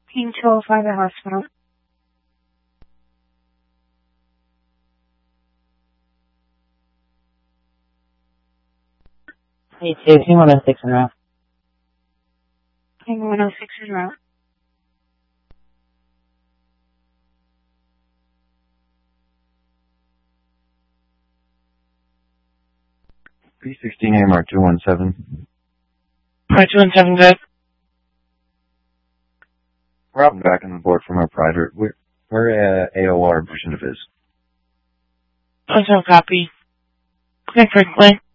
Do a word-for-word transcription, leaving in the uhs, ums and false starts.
Team two oh five at hospital. Hey, two, Team one oh six en route. Team one oh six en route. B sixteen A M R two one seven. Alright, two one seven, good. We're out and back on the board from our prider. We're, we're uh, A O R version of his. Also copy. Quick, quickly.